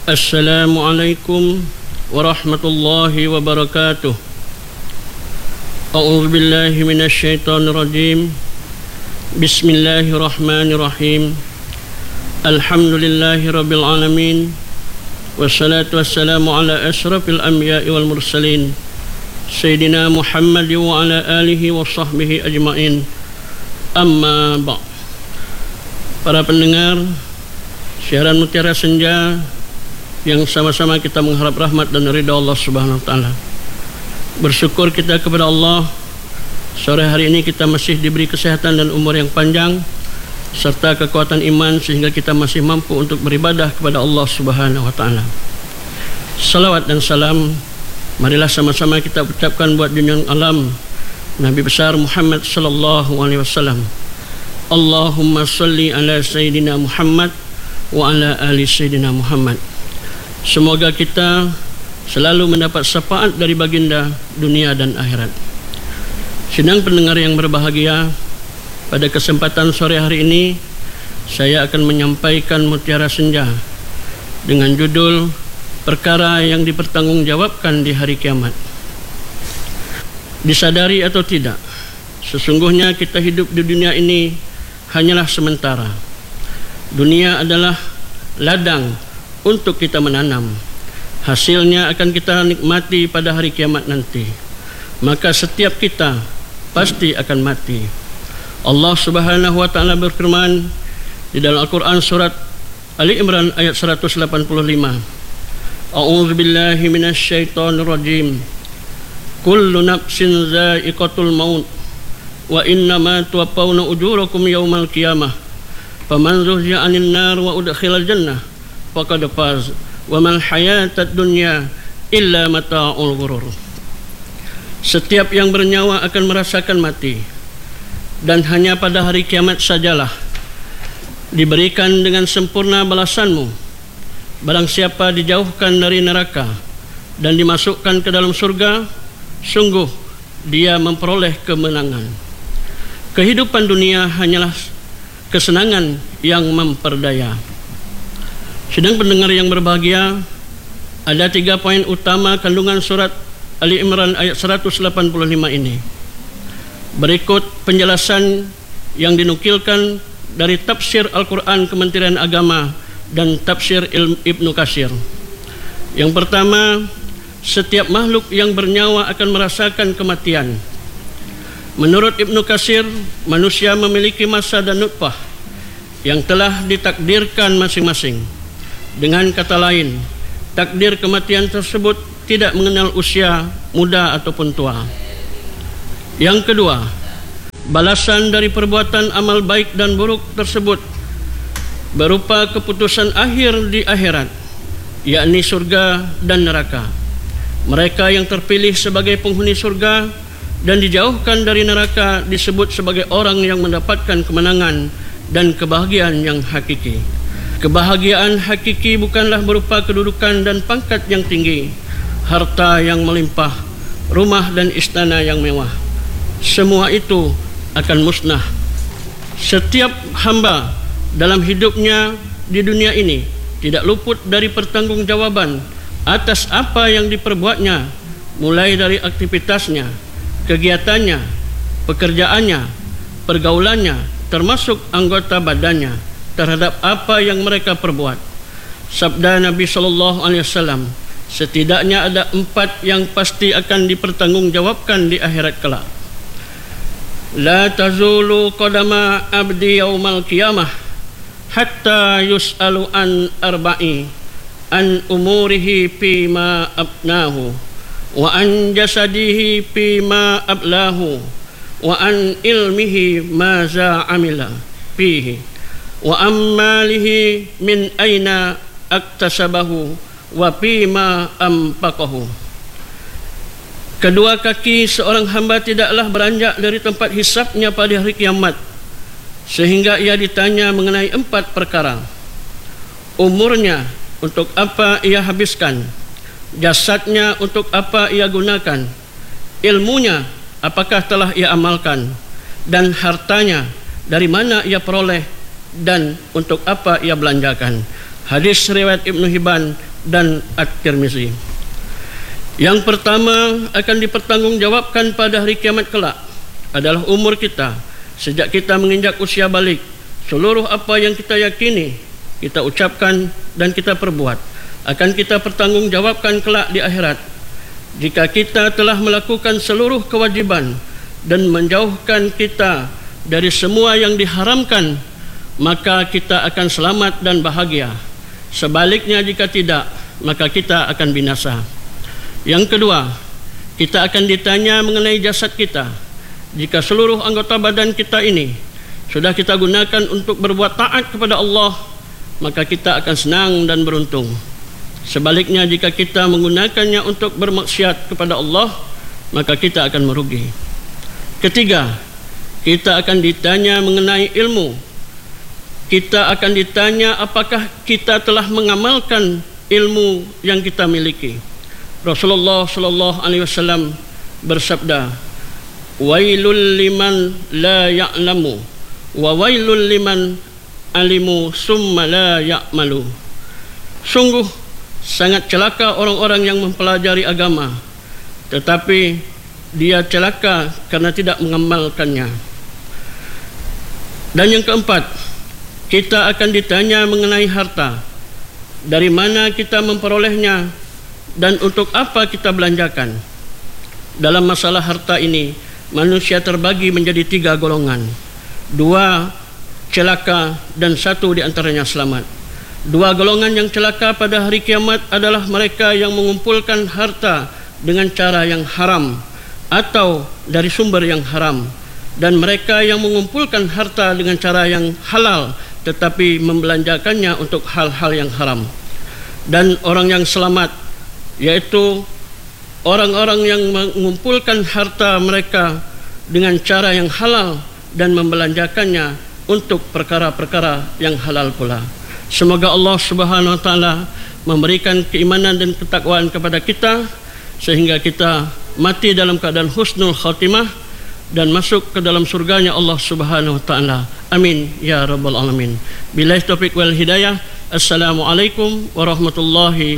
Assalamualaikum warahmatullahi wabarakatuh. A'udzu billahi minasyaitonir rajim. Bismillahirrahmanirrahim. Alhamdulillahi rabbil alamin. Wassalatu wassalamu ala asyrafil anbiya'i wal mursalin Sayyidina Muhammad wa ala alihi wa sahbihi ajma'in. Amma ba'd. Para pendengar siaran Mutiara Senja yang sama-sama kita mengharap rahmat dan ridha Allah Subhanahu wa taala. Bersyukur kita kepada Allah, sore hari ini kita masih diberi kesehatan dan umur yang panjang serta kekuatan iman sehingga kita masih mampu untuk beribadah kepada Allah Subhanahu wa taala. Salawat dan salam marilah sama-sama kita ucapkan buat junjungan alam Nabi besar Muhammad sallallahu alaihi wasallam. Allahumma salli ala sayyidina Muhammad wa ala ali sayyidina Muhammad. Semoga kita selalu mendapat syafaat dari baginda dunia dan akhirat. Sidang pendengar yang berbahagia, pada kesempatan sore hari ini saya akan menyampaikan Mutiara Senja dengan judul perkara yang dipertanggungjawabkan di hari kiamat. Disadari atau tidak, sesungguhnya kita hidup di dunia ini hanyalah sementara. Dunia adalah ladang untuk kita menanam. Hasilnya akan kita nikmati pada hari kiamat nanti. Maka setiap kita pasti akan mati. Allah Subhanahu wa taala berfirman di dalam Al-Qur'an surat Ali Imran ayat 185. A'udzu billahi minasyaitonir rajim. Kullu nafsin za'iqatul maut wa innama tuwaffawna ujurakum yaumal qiyamah. Faman zuhziha 'anil nar wa udkhilal jannah faqad faz wa mal hayatad dunya illa mata'ul ghurur. Setiap yang bernyawa akan merasakan mati, dan hanya pada hari kiamat sajalah diberikan dengan sempurna balasanmu. Barang siapa dijauhkan dari neraka dan dimasukkan ke dalam surga, sungguh dia memperoleh kemenangan. Kehidupan dunia hanyalah kesenangan yang memperdaya. Sedang pendengar yang berbahagia, ada 3 poin utama kandungan surat Ali Imran ayat 185 ini. Berikut penjelasan yang dinukilkan dari tafsir Al-Quran Kementerian Agama dan tafsir Ibnu Katsir. Yang pertama, setiap makhluk yang bernyawa akan merasakan kematian. Menurut Ibnu Katsir, manusia memiliki masa dan nutfah yang telah ditakdirkan masing-masing. Dengan kata lain, takdir kematian tersebut tidak mengenal usia muda ataupun tua. Yang kedua, balasan dari perbuatan amal baik dan buruk tersebut berupa keputusan akhir di akhirat, yakni surga dan neraka. Mereka yang terpilih sebagai penghuni surga dan dijauhkan dari neraka disebut sebagai orang yang mendapatkan kemenangan dan kebahagiaan yang hakiki. Kebahagiaan hakiki bukanlah berupa kedudukan dan pangkat yang tinggi, harta yang melimpah, rumah dan istana yang mewah. Semua itu akan musnah. Setiap hamba dalam hidupnya di dunia ini tidak luput dari pertanggungjawaban atas apa yang diperbuatnya, mulai dari aktivitasnya, kegiatannya, pekerjaannya, pergaulannya, termasuk anggota badannya terhadap apa yang mereka perbuat. Sabda Nabi SAW, setidaknya ada 4 yang pasti akan dipertanggungjawabkan di akhirat kelak. La tazulu qadama abdi yaumal qiyamah hatta yus'alu an arba'i, an umurihi fima abnahu, wa an jasadihi fima ablahu, wa an ilmihi maza amila fihi, wa ammalihi min aina aktasabahu wa fima ampaqahu. Kedua kaki seorang hamba tidaklah beranjak dari tempat hisabnya pada hari kiamat sehingga ia ditanya mengenai 4 perkara. Umurnya, untuk apa ia habiskan; jasadnya, untuk apa ia gunakan; ilmunya, apakah telah ia amalkan; dan hartanya, dari mana ia peroleh dan untuk apa ia belanjakan. Hadis riwayat Ibnu Hibban dan At-Tirmizi. Yang pertama akan dipertanggungjawabkan pada hari kiamat kelak adalah umur kita sejak kita menginjak usia balik. Seluruh apa yang kita yakini, kita ucapkan dan kita perbuat akan kita pertanggungjawabkan kelak di akhirat. Jika kita telah melakukan seluruh kewajiban dan menjauhkan kita dari semua yang diharamkan, maka kita akan selamat dan bahagia. Sebaliknya jika tidak, maka kita akan binasa. Yang kedua, kita akan ditanya mengenai jasad kita. Jika seluruh anggota badan kita ini sudah kita gunakan untuk berbuat taat kepada Allah, maka kita akan senang dan beruntung. Sebaliknya jika kita menggunakannya untuk bermaksiat kepada Allah, maka kita akan merugi. Ketiga, kita akan ditanya mengenai ilmu. Kita akan ditanya apakah kita telah mengamalkan ilmu yang kita miliki. Rasulullah sallallahu alaihi wasallam bersabda, "Wailul liman la ya'lamu wa wailul liman alimu summa la ya'malu." Sungguh sangat celaka orang-orang yang mempelajari agama tetapi dia celaka karena tidak mengamalkannya. Dan yang keempat, kita akan ditanya mengenai harta. Dari mana kita memperolehnya dan untuk apa kita belanjakan. Dalam masalah harta ini, manusia terbagi menjadi 3 golongan. 2 celaka dan 1 di antaranya selamat. 2 golongan yang celaka pada hari kiamat adalah mereka yang mengumpulkan harta dengan cara yang haram atau dari sumber yang haram, dan mereka yang mengumpulkan harta dengan cara yang halal tetapi membelanjakannya untuk hal-hal yang haram. Dan orang yang selamat yaitu orang-orang yang mengumpulkan harta mereka dengan cara yang halal dan membelanjakannya untuk perkara-perkara yang halal pula. Semoga Allah Subhanahu wa taala memberikan keimanan dan ketakwaan kepada kita sehingga kita mati dalam keadaan husnul khatimah dan masuk ke dalam surganya Allah Subhanahu wa taala. Amin ya rabbal alamin. Billahi taufiq wal hidayah. Assalamualaikum warahmatullahi